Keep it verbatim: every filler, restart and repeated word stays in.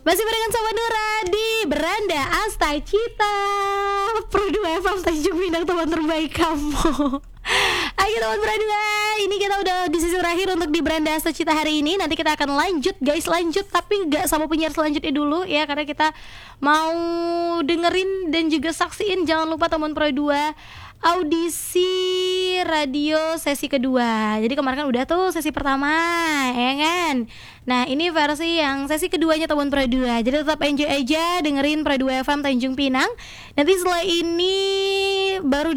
Masih barengan sama Nura di Beranda Asta Cita Pro dua F M Tanjung Pinang, teman terbaik kamu. Ayo teman Beranda, ini kita udah di sisi terakhir untuk di Beranda Asta Cita hari ini. Nanti kita akan lanjut guys, lanjut tapi gak sama penyiar selanjutnya dulu ya, karena kita mau dengerin dan juga saksiin, jangan lupa teman Pro dua, audisi radio sesi kedua. Jadi kemarin kan udah tuh sesi pertama, ya kan? Nah ini versi yang sesi keduanya teman Pro dua. Jadi tetap enjoy aja dengerin Pro dua F M Tanjung Pinang. Nanti setelah ini baru